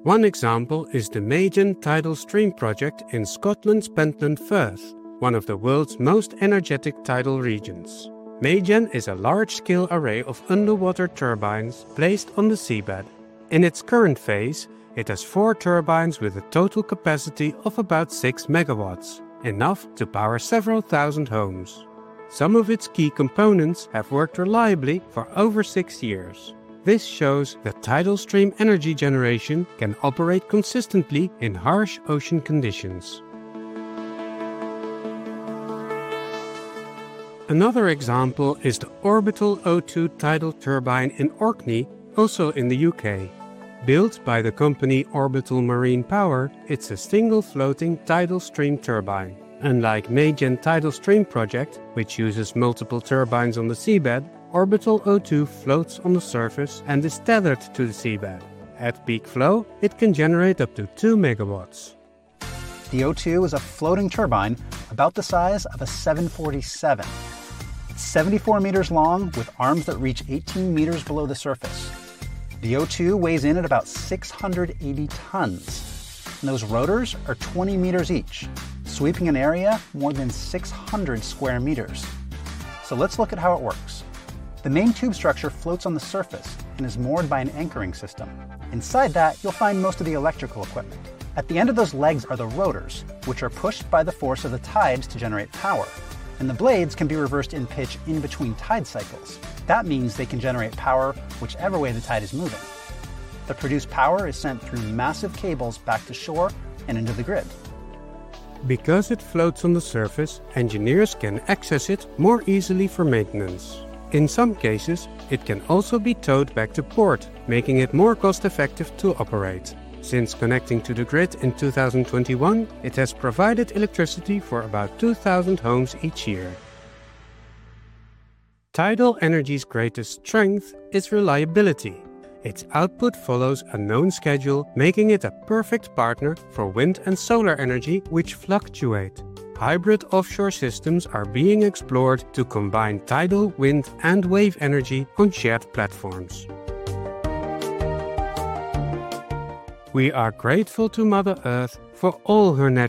One example is the Maegen tidal stream project in Scotland's Pentland Firth, one of the world's most energetic tidal regions. Maegen is a large-scale array of underwater turbines placed on the seabed. In its current phase, it has 4 turbines with a total capacity of about 6 megawatts, enough to power several thousand homes. Some of its key components have worked reliably for over 6 years. This shows that tidal stream energy generation can operate consistently in harsh ocean conditions. Another example is the Orbital O2 tidal turbine in Orkney, also in the UK. Built by the company Orbital Marine Power, it's a single floating tidal stream turbine. Unlike Maegen tidal stream project, which uses multiple turbines on the seabed, Orbital O2 floats on the surface and is tethered to the seabed. At peak flow, it can generate up to 2 megawatts. The O2 is a floating turbine about the size of a 747. It's 74 meters long with arms that reach 18 meters below the surface. The O2 weighs in at about 680 tons. And those rotors are 20 meters each, sweeping an area more than 600 square meters. So let's look at how it works. The main tube structure floats on the surface and is moored by an anchoring system. Inside that, you'll find most of the electrical equipment. At the end of those legs are the rotors, which are pushed by the force of the tides to generate power. And the blades can be reversed in pitch in between tide cycles. That means they can generate power whichever way the tide is moving. The produced power is sent through massive cables back to shore and into the grid. Because it floats on the surface, engineers can access it more easily for maintenance. In some cases, it can also be towed back to port, making it more cost-effective to operate. Since connecting to the grid in 2021, it has provided electricity for about 2,000 homes each year. Tidal energy's greatest strength is reliability. Its output follows a known schedule, making it a perfect partner for wind and solar energy, which fluctuate. Hybrid offshore systems are being explored to combine tidal, wind and wave energy on shared platforms. We are grateful to Mother Earth for all her natural